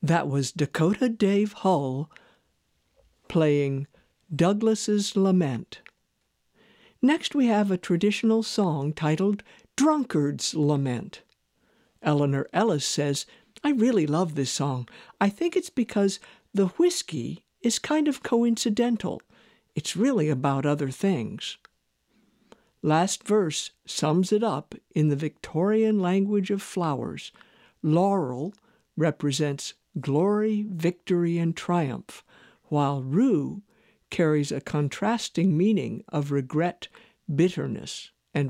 That was Dakota Dave Hull playing Douglas's Lament. Next we have a traditional song titled Drunkard's Lament. Eleanor Ellis says, "I really love this song. I think it's because the whiskey is kind of coincidental. It's really about other things." Last verse sums it up in the Victorian language of flowers. Laurel represents glory, victory, and triumph, while rue carries a contrasting meaning of regret, bitterness.